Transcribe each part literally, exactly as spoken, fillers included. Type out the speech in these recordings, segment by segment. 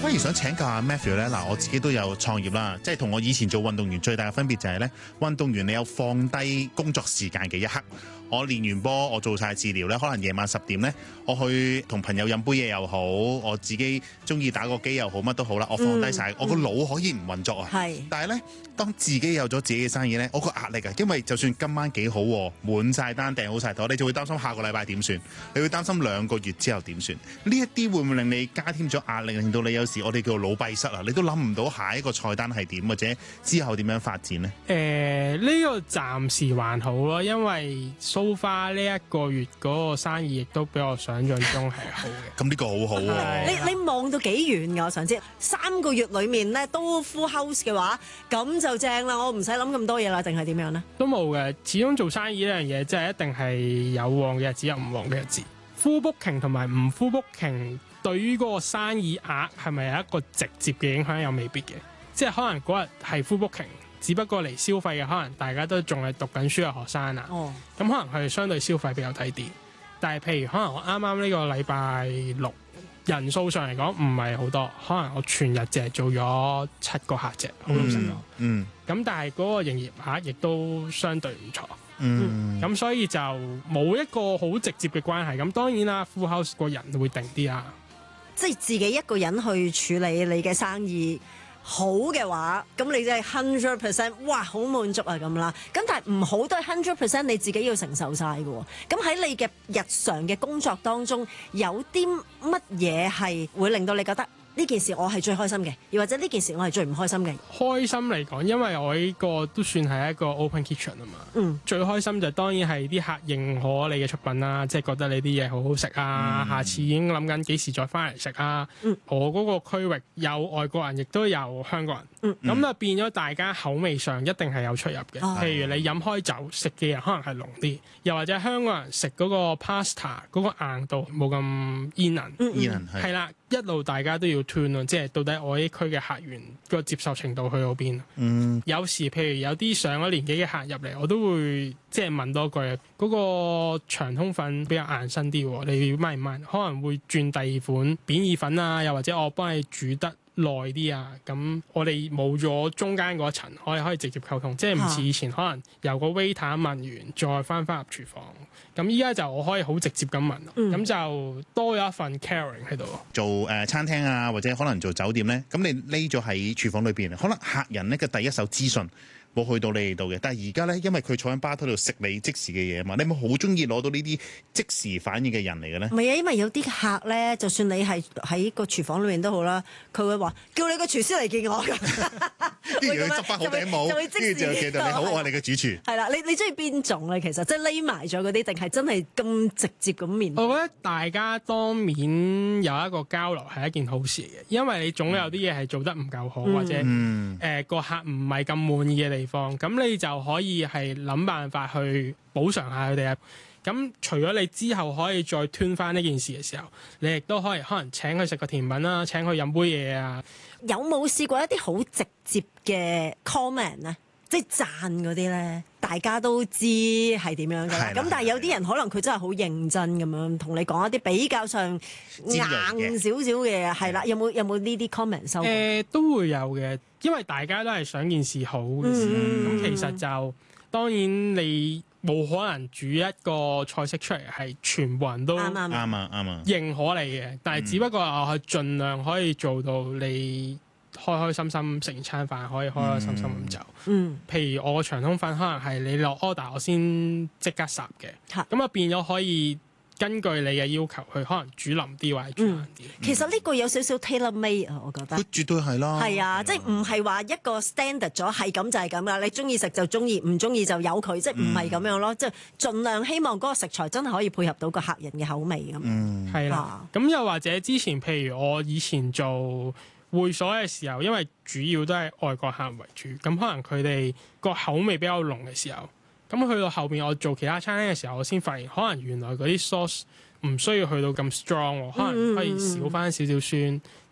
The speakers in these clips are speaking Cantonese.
反而想請教下 Matthew 咧，嗱，我自己都有創業啦，即係同我以前做運動員最大嘅分別就係咧，運動員你有放低工作時間嘅一刻。我練完波，我做晒治療咧，可能夜晚十點咧，我去同朋友飲杯嘢又好，我自己中意打個機又好，乜都好啦，我放低晒，嗯、我個腦可以唔運作啊。係、嗯，但係咧，當自己有咗自己嘅生意咧，我個壓力啊，因為就算今晚幾好，滿晒單訂好晒台，你就會擔心下個禮拜點算，你會擔心兩個月之後點算。呢一啲會唔會令你加添咗壓力，令到你有時我哋叫腦閉塞啊？你都諗唔到下一個菜單係點，或者之後點樣發展呢？誒、 呃，呢、呢個暫時還好咯，因為so far呢一個月嗰個生意亦都比我想象中係好嘅。咁呢個好好喎！ 你你望到幾遠㗎？我想知三個月裡面咧都 full house 嘅話，咁就正啦！我唔使諗咁多嘢啦，定係點樣呢？ 都冇嘅，始終做生意呢樣嘢，即係一定係有旺嘅日子，有唔旺嘅日子。full booking 同埋唔 full booking 對於嗰個生意額係咪有一個直接嘅影響？又未必嘅，即係可能嗰日係 full booking。只不過嚟消費嘅，可能大家都仲係讀緊書嘅學生啊，咁、哦、可能佢哋相對消費比較低啲。但係譬如可能我啱啱呢個禮拜六人數上嚟講唔係好多，可能我全日淨係做咗七個客啫，好老實講。嗯，咁但係嗰個營業額亦都相對唔錯。嗯，咁所以就冇一個好直接嘅關係。咁當然啦 ，full house 個人會定啲啦， 即係自己一個人去處理你嘅生意。好嘅話，咁你就係 hundred percent， 哇，好滿足啊咁啦。咁但係唔好都係 hundred percent， 你自己要承受晒嘅喎。咁喺你嘅日常嘅工作當中，有啲乜嘢係會令到你覺得呢件事我係最開心嘅，又或者呢件事我係最唔開心嘅？開心嚟講，因為我呢個都算係一個 open kitchen 啊嘛。嗯。最開心就當然係啲客認可你嘅出品啦，即係覺得你啲嘢好好食啊，嗯、下次已經諗緊幾時再翻嚟食啊。嗯。我嗰個區域有外國人，亦都有香港人。嗯。咁啊變咗大家口味上一定係有出入嘅。嗯、譬如你飲開酒食嘅嘢可能係濃啲，又或者香港人食嗰個 pasta 嗰個硬度冇咁煙韌。嗯。煙韌係。係啦。一路大家都要 tune 咯，即係到底我呢區嘅客源個接受程度去到邊？嗯，有時譬如有啲上咗年紀嘅客入嚟，我都會即係問多句，嗰、嗰個長通粉比較硬身啲，你要買唔買？可能會轉第二款扁意粉啊，又或者我幫你煮得耐啲啊，咁我哋冇咗中間嗰一層，我哋可以直接溝通，即係唔似以前可能由個 waiter 問完再翻返入廚房，咁依家就我可以好直接咁問，咁、嗯、就多咗一份 caring 喺度。做誒、呃、餐廳啊，或者可能做酒店咧，咁你匿咗喺廚房裏邊，可能客人咧嘅第一手資訊冇去到你哋度嘅，但係而家咧，因為佢坐喺吧台度食你即時嘅嘢啊嘛，你咪好中意攞到呢啲即時反應嘅人嚟嘅咧？唔係啊，因為有啲客咧，就算你係喺個廚房裏面都好啦，佢會話叫你個廚師嚟見我㗎，跟住佢執翻好頂帽，跟住就記得你好，我係你嘅主廚。係啦，你你中意邊種咧？其實即係匿埋咗嗰啲，定係真係咁直接咁面對？我覺得大家當面有一個交流係一件好事嘅，因為你總有啲嘢係做得唔夠好，嗯、或者誒個、嗯呃、客唔係咁滿意嘅地方，咁你就可以係諗辦法去補償下佢哋啊。咁除咗你之後可以再吞翻呢件事嘅時候，你亦都可以可能請佢食個甜品啦，請佢飲杯嘢啊。有冇試過一啲好直接嘅 comment 咧？即係讚嗰啲咧，大家都知係點樣㗎。咁但係有啲人可能佢真係好認真咁樣同你講一啲比較上硬少少嘅嘢，係啦。有冇有冇呢啲 comment 收？誒、呃、都會有嘅，因為大家都係想件事好嘅時候。咁、嗯、其實就當然你冇可能煮一個菜式出嚟係全部人都啱啱啱啊啱啊認可你嘅，但係只不過我係盡量可以做到你開開心心食完餐飯可以開開心心咁走。嗯，譬如我個長通粉可能係你落 order 我先即刻烚嘅，咁啊變咗可以根據你嘅要求去可能煮腍啲或者煮硬啲。嗯、其實呢個有少少 tailor made 啊，我覺得。佢絕對係啦。係啊，即係唔係話一個 standard 咗係咁就係咁啦，你中意食就中意，唔中意就由佢，即係唔係咁樣咯，即係盡量希望嗰個食材真係可以配合到個客人嘅口味咁。嗯，係啦。咁、啊、又或者之前譬如我以前做會所嘅時候，因為主要都係外國客為主，咁可能佢哋個口味比較濃嘅時候，咁去到後邊我做其他餐廳嘅時候，我先發現可能原來嗰啲 sauce 唔需要去到咁 strong，可能可以少翻少少酸，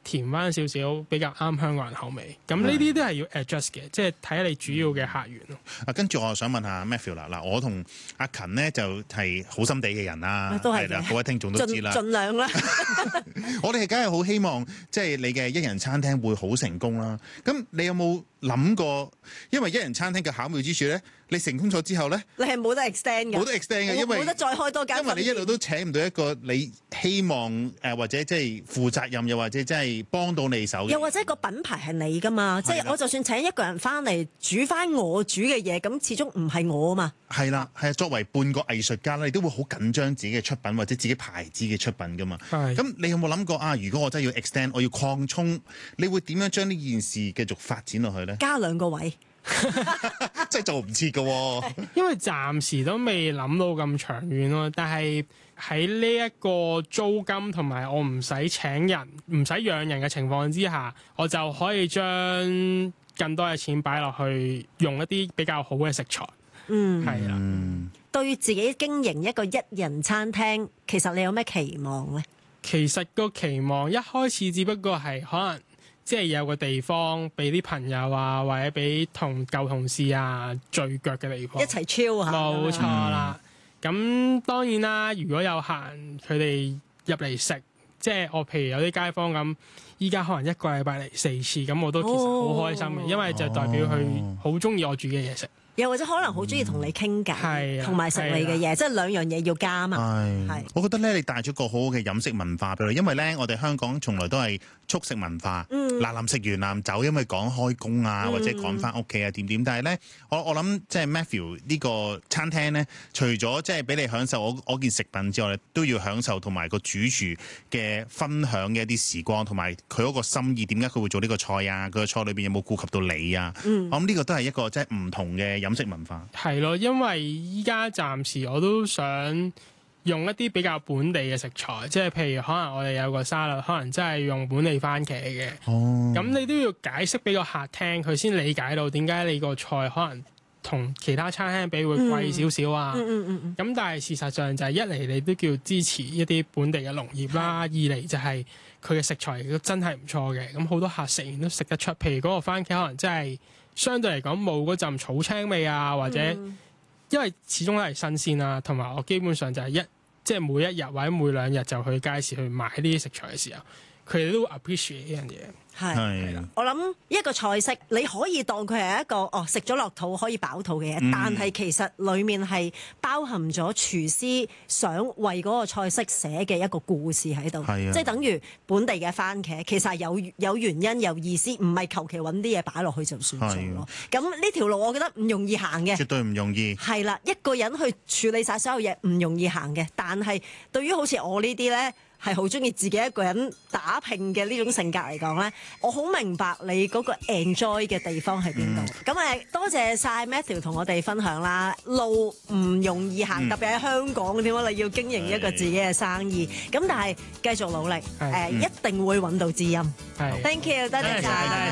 甜翻少少，比較啱香港人口味。咁呢啲都係要 adjust 嘅，即係睇下你主要嘅客源咯。 啊，跟住我想問下 Matthew 啦，嗱，我同阿勤呢就係好心地嘅人啦， 都係啦，各位聽眾都知盡啦， 盡量啦。 我哋係梗係好希望，即係你嘅一人餐廳會好成功啦。咁你有冇諗過？因為一人餐廳嘅巧妙之處咧，你成功咗之後咧， 你係冇得 extend 嘅， 冇得 extend 嘅，因為冇得再開多間。 因為你一路都請唔到一個你希望誒、呃、或者即係負責任，又或者真係幫到你手嘅， 又或者個品牌係你噶嘛？即係我就算請一個人翻嚟煮翻我煮嘅嘢，咁始終唔係我啊嘛。 係啦，係啊，作為半個藝術家咧，你都會好緊張自己嘅出品或者自己牌子嘅出品噶嘛。 係。 咁你有冇諗過啊？如果我真係要 extend，我要擴充，你會點樣將呢件事繼續發展落去咧？ 加兩個位。 真係做唔切㗎喎， 因為暫時都未諗到咁長遠咯。但係喺呢一個租金同埋我唔使請人、唔使養人嘅情況之下，我就可以將更多嘅錢擺落去，用一啲比較好嘅食材。 嗯， 係啦。 嗯， 對自己經營一個一人餐廳，其實你有咩期望呢？ 其實個期望一開始只不過係可能。即係有個地方俾啲朋友啊，或者俾同舊同事啊聚腳嘅地方， 一齊 chill 下。 冇錯啦。咁、嗯、當然啦，如果有客人佢哋入嚟食，即係我譬如有啲街坊咁，依家可能一個禮拜嚟四次，咁我都其實好開心嘅，哦、因為就代表佢好中意我煮嘅嘢食。 又或者可能好中意同你傾偈，同埋食你嘅嘢，即係兩樣嘢要加嘛。 係，我覺得咧，你帶咗個好好嘅飲食文化俾佢，因為咧，我哋香港從來都係速食文化。嗱臨食完攬走，因為趕開工啊，或者趕翻屋企啊點點。但係咧，我我諗即係 Matthew 呢個餐廳咧，除咗即係俾你享受我我件食品之外，都要享受同埋個主廚嘅分享嘅一啲時光，同埋佢嗰個心意。點解佢會做呢個菜啊？佢個菜裏邊有冇顧及到你啊？嗯、我諗呢個都係一個即係唔同嘅飲食文化。 係咯，因為依家暫時我都想用一啲比較本地嘅食材，即係譬如可能我哋有個沙律，可能真係用本地番茄嘅。哦，咁你都要解釋俾個客聽，佢先理解到點解你個菜可能同其他餐廳比會貴少少啊。嗯嗯嗯嗯。咁但係事實上就係一嚟你都叫支持一啲本地嘅農業啦，二嚟就係佢嘅食材亦都真係唔錯嘅。咁好多客食完都食得出，譬如嗰個番茄可能真係相對嚟講冇嗰陣草青味啊，或者、嗯、因為始終都係新鮮啦，同埋我基本上就係一即係每一日或者每兩日就去街市去買呢啲食材嘅時候，佢哋都會 appreciate 呢樣嘢。係， 係我諗一個菜式你可以當佢係一個哦食咗落肚可以飽肚嘅嘢，嗯、但係其實裡面係包含咗廚師想為嗰個菜式寫嘅一個故事喺度， 係啊、 即係等於本地嘅番茄其實係有有原因有意思，唔係求其揾啲嘢擺落去就算數咯。咁呢條路我覺得唔容易行嘅， 絕對唔容易。 係啦，一個人去處理晒所有嘢唔容易行嘅，但係對於好似我呢啲咧，係好中意自己一個人打拼嘅呢種性格嚟講咧，我好明白你嗰個 enjoy 嘅地方喺邊度。咁誒、嗯，多謝晒 Matthew 同我哋分享啦。路唔容易行，嗯、特別喺香港點解你要經營一個自己嘅生意？咁但係繼續努力，誒、呃、一定會揾到知音。 係， Thank you，多謝晒。